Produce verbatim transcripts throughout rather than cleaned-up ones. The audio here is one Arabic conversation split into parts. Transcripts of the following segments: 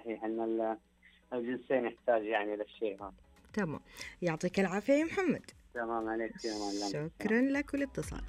صحيح ان ال- الجنسين يحتاج يعني للشيء هذا. تمام، يعطيك العافية يا محمد. تمام عليك يا مان. شكرا لك والاتصال.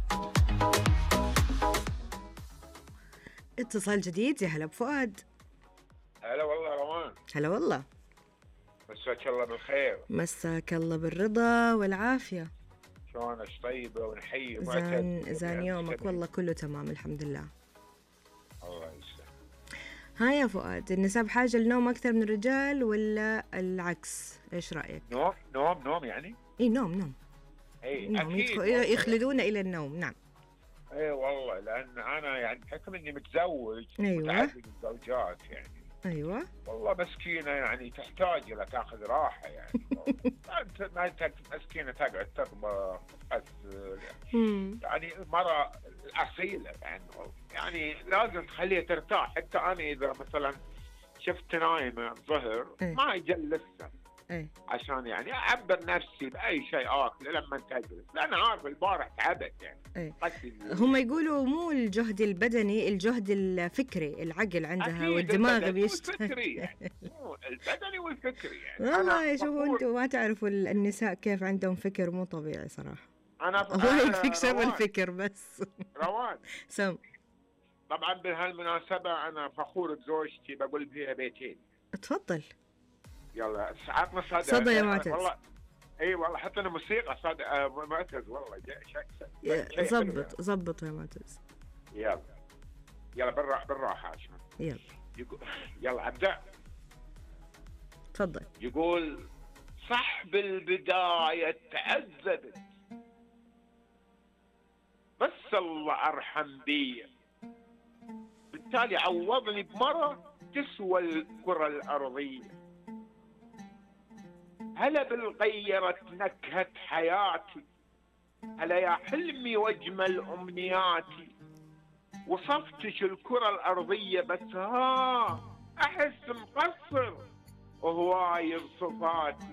اتصال جديد، يا هلا بفؤاد. هلا والله روان. هلا والله. مساك الله بالخير. مساك الله بالرضا والعافية. شلونك؟ طيبة ونحيي زان زان يومك؟ والله كله تمام الحمد لله. الله يسلمك. ها يا فؤاد، النساء بحاجة للنوم أكثر من الرجال ولا العكس؟ إيش رأيك؟ نوم نوم نوم يعني؟ إيه نوم نوم. اي نوم اكيد يخلدون إلى النوم. نعم. اي والله، لأن أنا يعني بحكم إني متزوج أيوة. متعدد الزوجات يعني. أيوة. والله مسكينة يعني تحتاج إلى تاخذ راحة يعني. أنت ما أنت مسكينة تقعد تطبخ تغسل يعني مرة أصيلة يعني. يعني لازم تخليها ترتاح. حتى أنا إذا مثلا شفت نايمة الظهر ايه؟ ما يجلسها ايه؟ عشان يعني أعبر نفسي بأي شيء آكل لما تجلس، لأن عارف البارح تعبت يعني. ايه؟ هم يقولوا مو الجهد البدني، الجهد الفكري، العقل عندها والدماغ بيشتغل يعني. مو البدني والفكري يعني. والله شوفوا انتم ما تعرفوا النساء كيف عندهم فكر مو طبيعي صراحة. أنا الله يكفيك شر الفكر بس. روان سم. طبعا بهالمناسبة أنا فخور بزوجتي، بقول فيها بيتين. تفضل. يلا عطنا صدى. صدى يا معتز. والله اي والله حتى موسيقى صدى آه معتز والله شيء زبط زبط يا معتز. يلا يلا بالراحة بالراحة عشان يلا يقول يلا أبدأ. تفضل. يقول صح بالبداية تعذبت بس الله أرحم بي، بالتالي عوضني بمرة تسوى الكرة الأرضية. هلا بالغيرت نكهة حياتي، هلا يا حلمي واجمل امنياتي. وصفتش الكرة الارضية بس ها احس مقصر وهواير صفاتي.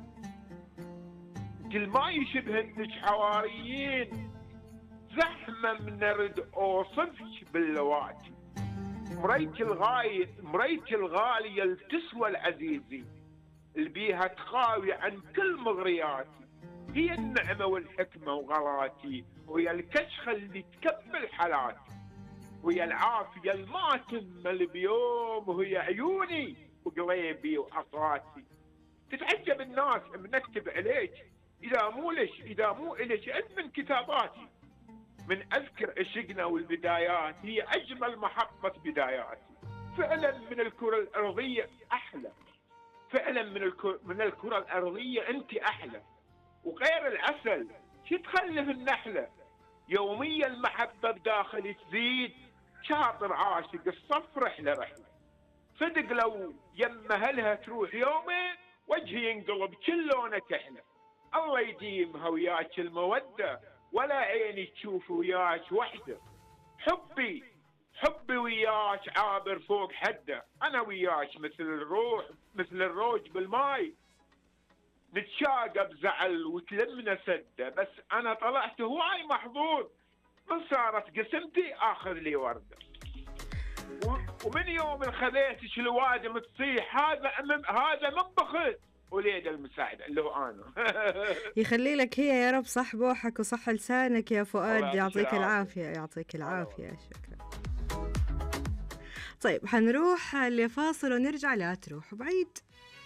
كل ما يشبهنك حواريين زحمة من ارد اوصفش باللواتي. مريت الغاية مريت الغالية التسوى العزيزي اللي بيها تخاوي عن كل مغرياتي. هي النعمة والحكمة وغلاتي، وهي الكشخة اللي تكمل حالاتي، وهي العافية الما تمل بيوم، وهي عيوني وقليبي وعطراتي. تتعجب الناس من اكتب عليك اذا مو ليش اذا مو اليش علم من كتاباتي. من اذكر عشقنا والبدايات هي اجمل محطة بداياتي. فعلا من الكرة الارضية احلى، فعلا من الكرة من الكرة الأرضية أنت أحلى. وغير العسل شو تخلف النحلة، يوميا المحبة بداخلي تزيد. شاطر عاشق الصف رحلة رحلة، صدق لو يم أهلها تروح يومين وجهي ينقلب كل لونه كحلة. الله يديمها وياك المودة ولا عيني تشوف وياك وحدة. حبي حبي وياك عابر فوق حده، أنا وياك مثل الروح مثل الروج بالماي. نتشاقى بزعل وتلمنا سدة، بس أنا طلعت هواي محظوظ من صارت قسمتي آخذ لي وردة. ومن يوم خذيتش الوادم تصيح هذا هذا من بخل وليد المساعدة اللي هو أنا. يخلي لك هي يا رب، صح بوحك وصح لسانك يا فؤاد. يعطيك العافية. يعطيك العافية. شكرا. طيب حنروح لفاصل ونرجع. لا تروح بعيد.